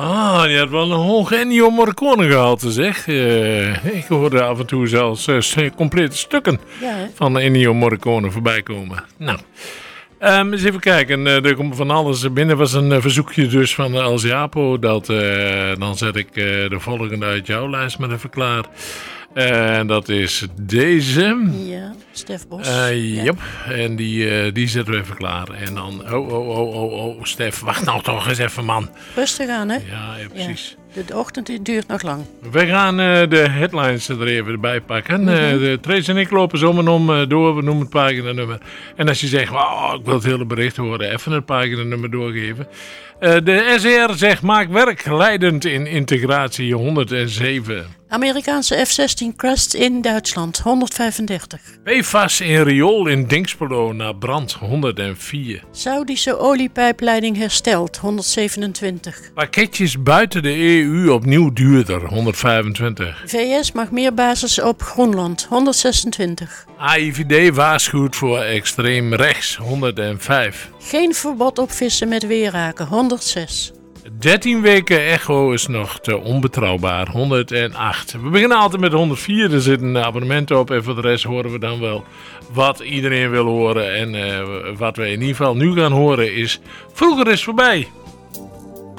Ah, die had wel een hoog Ennio Morricone gehalte, zeg. Ik hoorde af en toe zelfs complete stukken van Ennio Morricone voorbij komen. Nou, eens even kijken. Er komt van alles binnen. Was een verzoekje dus van Els Japo. Dan zet ik de volgende uit jouw lijst maar even klaar. En dat is deze. Ja, Stef Bos. Yep. En die zetten we even klaar. En dan, oh, Stef, wacht nou toch eens even, man. Rustig aan, hè? Ja, precies. Ja. De ochtend die duurt nog lang. We gaan de headlines er even bij pakken. Trace en ik lopen zomaar door. We noemen het paginanummer. En als je zegt, ik wil het hele bericht horen, even het paginanummer doorgeven. De SER zegt, maak werk leidend in integratie 107. Amerikaanse F-16 crasht in Duitsland, 135. PFAS in riool in Dinxperlo na brand, 104. Saudische oliepijpleiding hersteld, 127. Pakketjes buiten de EU opnieuw duurder, 125. VS mag meer basis op Groenland, 126. AIVD waarschuwt voor extreem rechts, 105. Geen verbod op vissen met weerhaken, 106. 13 weken echo is nog te onbetrouwbaar, 108. We beginnen altijd met 104, er zit een abonnement op en voor de rest horen we dan wel wat iedereen wil horen. En wat we in ieder geval nu gaan horen is, vroeger is voorbij.